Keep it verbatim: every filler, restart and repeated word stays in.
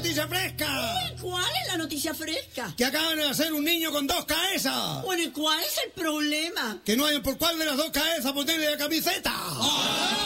noticia fresca. Uy, ¿cuál es la noticia fresca? Que acaban de hacer un niño con dos cabezas. Bueno, ¿y cuál es el problema? Que no hay por cuál de las dos cabezas ponerle la camiseta. ¡Oh!